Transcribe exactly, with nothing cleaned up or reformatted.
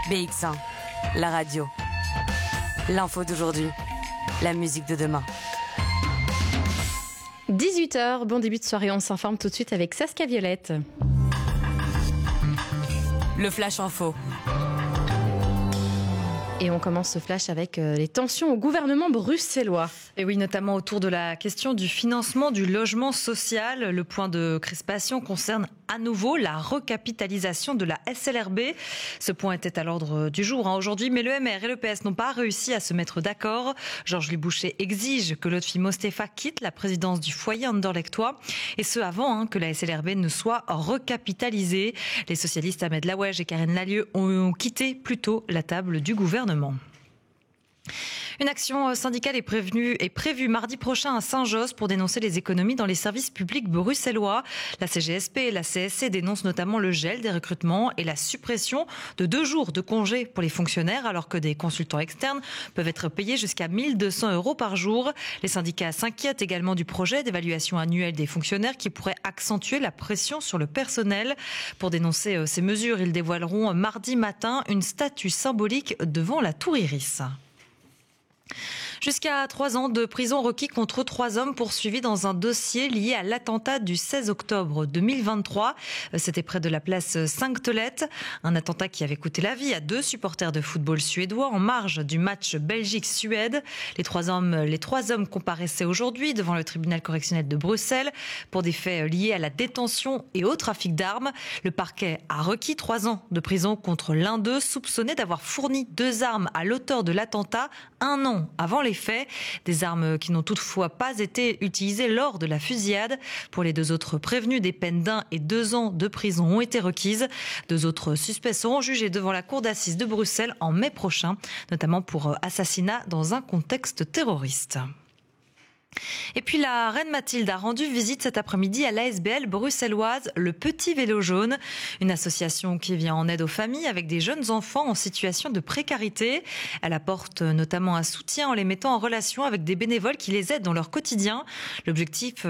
B X un, la radio. L'info d'aujourd'hui, la musique de demain. dix-huit heures, bon début de soirée, on s'informe tout de suite avec Saskia Violette. Le Flash Info. Et on commence ce flash avec les tensions au gouvernement bruxellois. Et oui, notamment autour de la question du financement du logement social. Le point de crispation concerne à nouveau la recapitalisation de la S L R B. Ce point était à l'ordre du jour hein, aujourd'hui, mais le M R et le P S n'ont pas réussi à se mettre d'accord. Georges Luboucher exige que Lotfi Mostefa quitte la présidence du foyer anderlechtois, et ce avant hein, que la S L R B ne soit recapitalisée. Les socialistes Ahmed Laouej et Karine Lallieu ont quitté plutôt la table du gouvernement. Une action syndicale est prévenue, est prévue mardi prochain à Saint-Josse pour dénoncer les économies dans les services publics bruxellois. La C G S P et la C S C dénoncent notamment le gel des recrutements et la suppression de deux jours de congés pour les fonctionnaires, alors que des consultants externes peuvent être payés jusqu'à mille deux cents euros par jour. Les syndicats s'inquiètent également du projet d'évaluation annuelle des fonctionnaires qui pourrait accentuer la pression sur le personnel. Pour dénoncer ces mesures, ils dévoileront mardi matin une statue symbolique devant la Tour Iris. Jusqu'à trois ans de prison requis contre trois hommes poursuivis dans un dossier lié à l'attentat du seize octobre deux mille vingt-trois. C'était près de la place Sainte-Tolette. Un attentat qui avait coûté la vie à deux supporters de football suédois en marge du match Belgique-Suède. Les trois hommes, les trois hommes comparaissaient aujourd'hui devant le tribunal correctionnel de Bruxelles pour des faits liés à la détention et au trafic d'armes. Le parquet a requis trois ans de prison contre l'un d'eux, soupçonné d'avoir fourni deux armes à l'auteur de l'attentat un an avant les faits, des armes qui n'ont toutefois pas été utilisées lors de la fusillade. Pour les deux autres prévenus, des peines d'un et deux ans de prison ont été requises. Deux autres suspects seront jugés devant la cour d'assises de Bruxelles en mai prochain, notamment pour assassinat dans un contexte terroriste. Et puis la reine Mathilde a rendu visite cet après-midi à l'A S B L bruxelloise Le Petit Vélo Jaune, une association qui vient en aide aux familles avec des jeunes enfants en situation de précarité. Elle apporte notamment un soutien en les mettant en relation avec des bénévoles qui les aident dans leur quotidien. L'objectif